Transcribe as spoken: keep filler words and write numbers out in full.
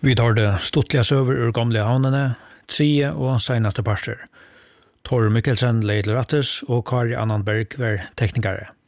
Vi tar det stuttliga söver ur gamla havnene, tredje og senaste parter. Tor Mikkelsen leid til rattes, og Kari Annanberg var teknikere.